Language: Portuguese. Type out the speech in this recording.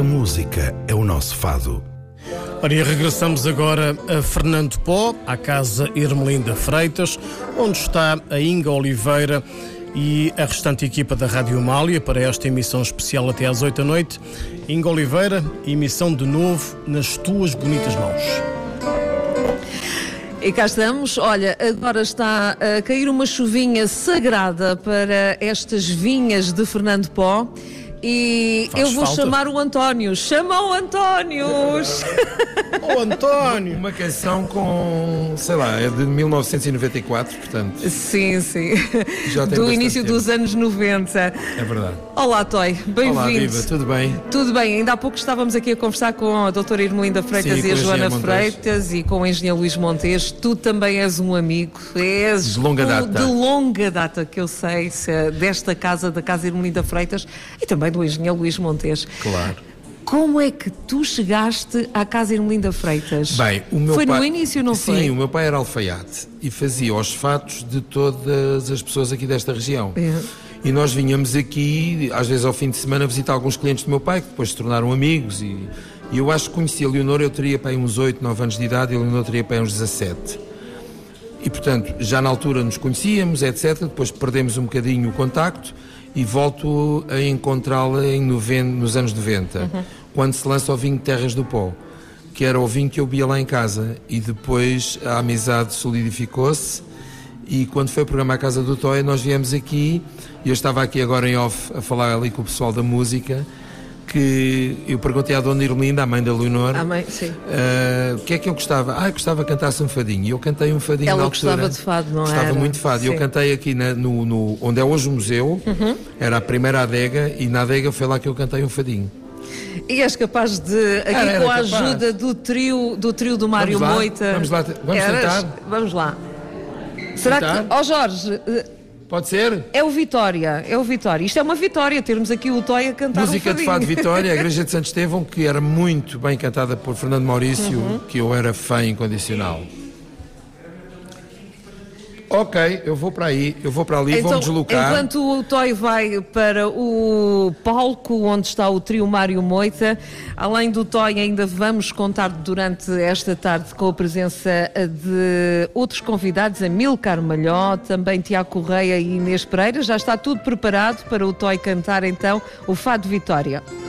música é o nosso fado. Ora, e regressamos agora a Fernando Pó, à Casa Ermelinda Freitas, onde está a Inga Oliveira e a restante equipa da Rádio Amália para esta emissão especial até às 8 da noite. Inga Oliveira, emissão de novo nas tuas bonitas mãos. E cá estamos. Olha, agora está a cair uma chuvinha sagrada para estas vinhas de Fernando Pó. E eu vou chamar o António. Chama o António! Oh, António! Uma canção com, sei lá, é de 1994, portanto. Sim. Já tem do início tempo. Dos anos 90. É verdade. Olá, Toy. Bem-vindo. Olá, Viva. Tudo bem? Tudo bem. Ainda há pouco estávamos aqui a conversar com a doutora Ermelinda Freitas e a Joana Freitas e com o engenheiro Luís Montes. Tu também és um amigo. És de longa data. De longa data, que eu sei, desta casa, da Casa Ermelinda Freitas e também do engenheiro Luís Montes. Claro. Como é que tu chegaste à Casa Ermelinda Freitas? Bem, o meu foi pai... no início, não foi? Sim, o meu pai era alfaiate e fazia os fatos de todas as pessoas aqui desta região. É. E nós vinhamos aqui, às vezes ao fim de semana, visitar alguns clientes do meu pai, que depois se tornaram amigos. E eu acho que conheci a Leonor, eu teria para aí uns 8, 9 anos de idade, e a Leonor teria para aí uns 17. E, portanto, já na altura nos conhecíamos, etc. Depois perdemos um bocadinho o contacto e volto a encontrá-la nos anos 90, quando se lança o vinho de Terras do Pó, que era o vinho que eu bebia lá em casa. E depois a amizade solidificou-se. E quando foi o programa à Casa do Toy, nós viemos aqui, e eu estava aqui agora em off a falar ali com o pessoal da música, que eu perguntei à dona Ermelinda, a mãe da Leonor, A mãe, sim. O que é que eu gostava? Eu gostava de cantar-se um fadinho, e eu cantei um fadinho Ela na altura. gostava de fado, não gostava era? Muito de fado, e eu cantei aqui no onde é hoje o museu, era a primeira adega, e na adega foi lá que eu cantei um fadinho. E és capaz de, aqui Era com a capaz. ajuda do trio do Mário Vamos lá, Moita... vamos lá, vamos tentar? Vamos lá. Será Tentar? que... Jorge, Pode ser? é o Vitória. Isto é uma vitória, termos aqui o Toy a cantar Música um de fadinho. fado Vitória, a Igreja de Santo Estevão, que era muito bem cantada por Fernando Maurício, que eu era fã incondicional. Ok, eu vou para aí, eu vou para ali, Então, vou-me deslocar. enquanto o Toy vai para o palco onde está o trio Mário Moita, além do Toy ainda vamos contar durante esta tarde com a presença de outros convidados, Amílcar Malhó, também Tiago Correia e Inês Pereira. Já está tudo preparado para o Toy cantar então o Fado Vitória.